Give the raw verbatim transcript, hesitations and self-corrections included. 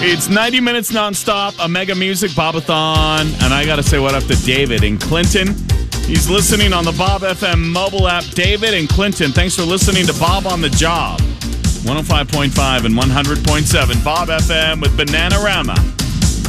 It's ninety minutes nonstop, a mega music Bobathon, and I got to say what up to David in Clinton. He's listening on the Bob F M mobile app. David in Clinton, thanks for listening to Bob on the Job. one oh five point five and one hundred point seven Bob F M with Bananarama.